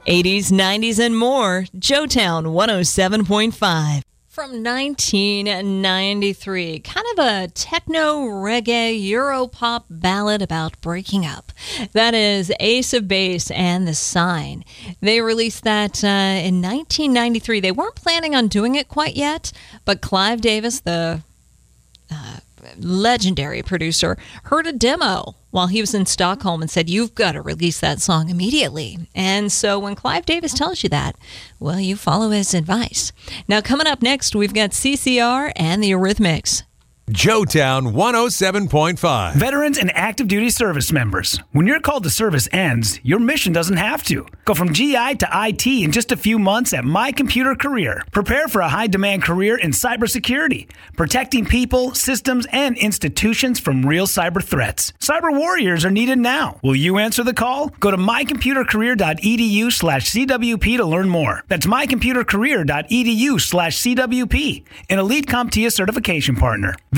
80s, 90s, and more. Joetown 107.5. From 1993, kind of a techno, reggae, Europop ballad about breaking up. That is Ace of Base and The Sign. They released that in 1993. They weren't planning on doing it quite yet, but Clive Davis, the legendary producer, heard a demo while he was in Stockholm and said, "You've got to release that song immediately." And so when Clive Davis tells you that, well, you follow his advice. Now, coming up next, we've got CCR and the Eurythmics. Joetown 107.5. Veterans and active duty service members. When your call to service ends, your mission doesn't have to. Go from GI to IT in just a few months at My Computer Career. Prepare for a high-demand career in cybersecurity, protecting people, systems, and institutions from real cyber threats. Cyber warriors are needed now. Will you answer the call? Go to mycomputercareer.edu/CWP to learn more. That's mycomputercareer.edu/CWP, an Elite CompTIA certification partner.